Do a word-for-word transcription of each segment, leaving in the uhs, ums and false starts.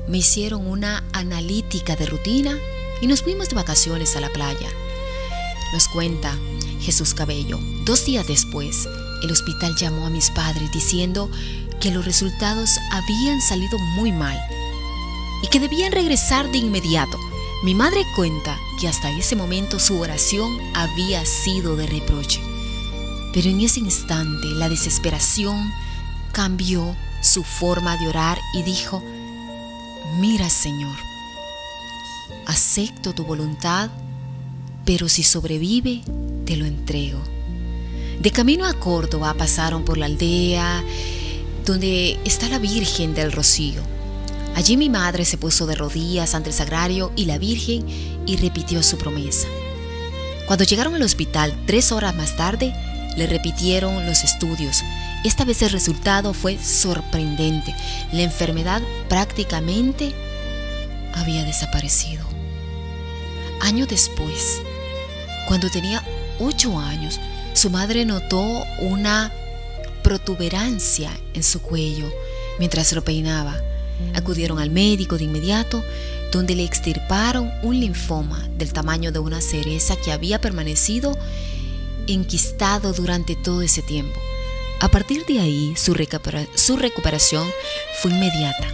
me hicieron una analítica de rutina y nos fuimos de vacaciones a la playa. Nos cuenta Jesús Cabello. Dos días después, el hospital llamó a mis padres diciendo que los resultados habían salido muy mal y que debían regresar de inmediato. Mi madre cuenta que hasta ese momento su oración había sido de reproche. Pero en ese instante la desesperación cambió su forma de orar y dijo: mira, Señor, acepto tu voluntad, pero si sobrevive, te lo entrego. De camino a Córdoba pasaron por la aldea donde está la Virgen del Rocío. Allí mi madre se puso de rodillas ante el sagrario y la Virgen y repitió su promesa. Cuando llegaron al hospital tres horas más tarde, le repitieron los estudios. Esta vez el resultado fue sorprendente. La enfermedad prácticamente había desaparecido. Años después, cuando tenía ocho años, su madre notó una protuberancia en su cuello mientras lo peinaba. Acudieron al médico de inmediato, donde le extirparon un linfoma del tamaño de una cereza que había permanecido enquistado durante todo ese tiempo. A partir de ahí, su, recupera- su recuperación fue inmediata.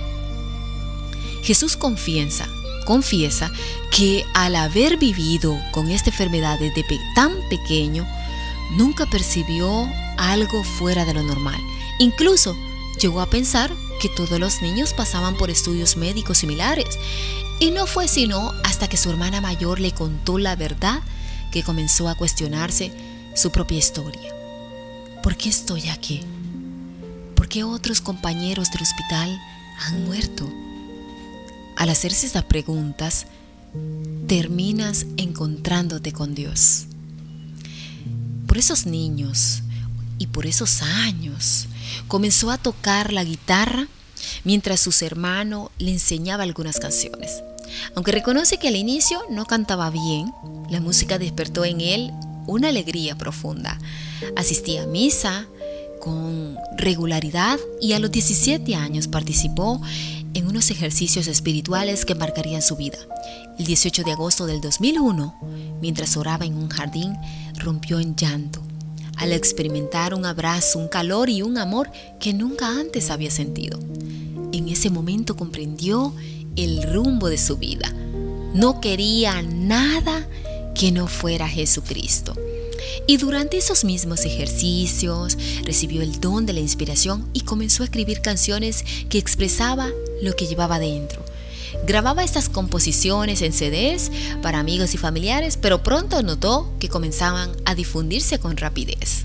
Jesús confiesa, confiesa que al haber vivido con esta enfermedad desde pe- tan pequeño, nunca percibió algo fuera de lo normal. Incluso llegó a pensar que todos los niños pasaban por estudios médicos similares. Y no fue sino hasta que su hermana mayor le contó la verdad que comenzó a cuestionarse su propia historia. ¿Por qué estoy aquí? ¿Por qué otros compañeros del hospital han muerto? Al hacerse estas preguntas, terminas encontrándote con Dios. Por esos niños y por esos años, comenzó a tocar la guitarra mientras su hermano le enseñaba algunas canciones. Aunque reconoce que al inicio no cantaba bien, la música despertó en él una alegría profunda. Asistía a misa con regularidad y a los diecisiete años participó en unos ejercicios espirituales que marcarían su vida. El dieciocho de agosto del dos mil uno, mientras oraba en un jardín, rompió en llanto al experimentar un abrazo, un calor y un amor que nunca antes había sentido. En ese momento comprendió el rumbo de su vida. No quería nada que no fuera Jesucristo. Y durante esos mismos ejercicios recibió el don de la inspiración y comenzó a escribir canciones que expresaba lo que llevaba dentro. Grababa estas composiciones en C Ds para amigos y familiares, pero pronto notó que comenzaban a difundirse con rapidez.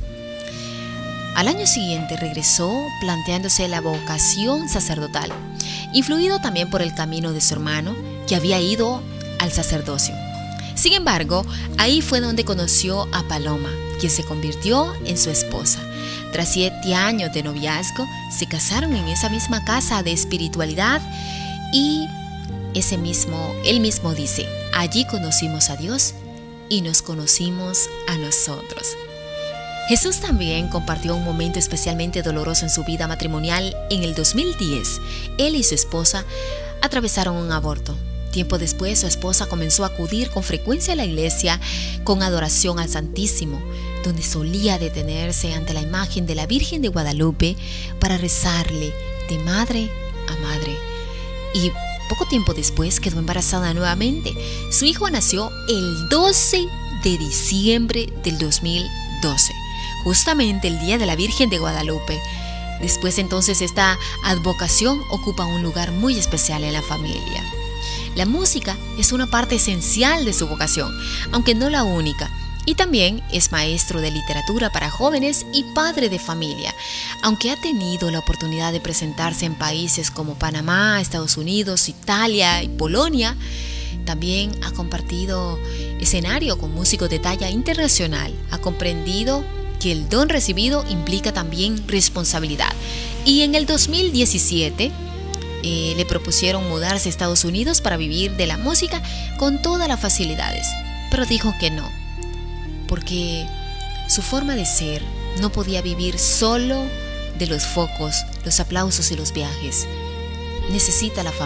Al año siguiente regresó planteándose la vocación sacerdotal, influido también por el camino de su hermano, que había ido al sacerdocio. Sin embargo, ahí fue donde conoció a Paloma, quien se convirtió en su esposa. Tras siete años de noviazgo, se casaron en esa misma casa de espiritualidad y ese mismo, él mismo dice: allí conocimos a Dios y nos conocimos a nosotros. Jesús también compartió un momento especialmente doloroso en su vida matrimonial. En el dos mil diez, él y su esposa atravesaron un aborto. Tiempo después, su esposa comenzó a acudir con frecuencia a la iglesia con adoración al Santísimo, donde solía detenerse ante la imagen de la Virgen de Guadalupe para rezarle de madre a madre. Y poco tiempo después quedó embarazada nuevamente. Su hijo nació el doce de diciembre del dos mil doce, justamente el día de la Virgen de Guadalupe. Después entonces esta advocación ocupa un lugar muy especial en la familia. La música es una parte esencial de su vocación, aunque no la única. Y también es maestro de literatura para jóvenes y padre de familia. Aunque ha tenido la oportunidad de presentarse en países como Panamá, Estados Unidos, Italia y Polonia, también ha compartido escenario con músicos de talla internacional. Ha comprendido que el don recibido implica también responsabilidad. Y en el dos mil diecisiete eh, le propusieron mudarse a Estados Unidos para vivir de la música con todas las facilidades, pero dijo que no, porque su forma de ser no podía vivir solo de los focos, los aplausos y los viajes. Necesita la familia.